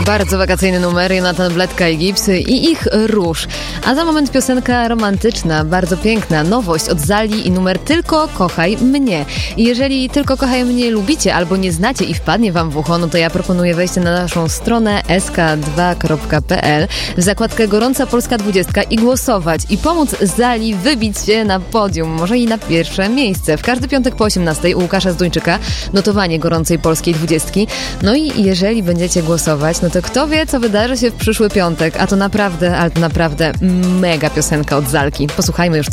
Bardzo wakacyjny numer, Jonatan Bledka i Gipsy i ich Róż. A za moment piosenka romantyczna, bardzo piękna, nowość od Zali i numer Tylko kochaj mnie. I jeżeli Tylko kochaj mnie lubicie albo nie znacie i wpadnie wam w ucho, no to ja proponuję wejście na naszą stronę sk2.pl w zakładkę Gorąca Polska 20 i głosować i pomóc Zali wybić się na podium, może i na pierwsze miejsce. W każdy piątek po 18 u Łukasza Zduńczyka notowanie Gorącej Polskiej 20. No i jeżeli będziecie głosować, no to kto wie, co wydarzy się w przyszły piątek, a to naprawdę, ale to naprawdę mega piosenka od Zalki. Posłuchajmy już